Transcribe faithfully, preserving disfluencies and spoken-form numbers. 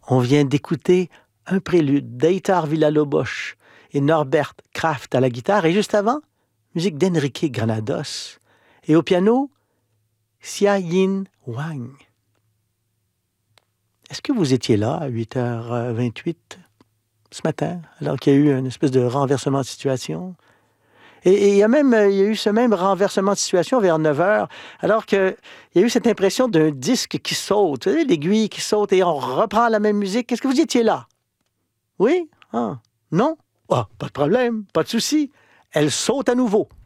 On vient d'écouter un prélude d'Eitar Villa-Lobos et Norbert Kraft à la guitare. Et juste avant, musique d'Enrique Granados. Et au piano, Xia Yin Wang. Est-ce que vous étiez là à huit heures vingt-huit ce matin, alors qu'il y a eu une espèce de renversement de situation? Et, et il y a même il y a eu ce même renversement de situation vers neuf heures, alors qu'il y a eu cette impression d'un disque qui saute, vous savez, l'aiguille qui saute et on reprend la même musique. Est-ce que vous étiez là? Oui? Ah. Non? Ah, pas de problème, pas de souci. Elle saute à nouveau.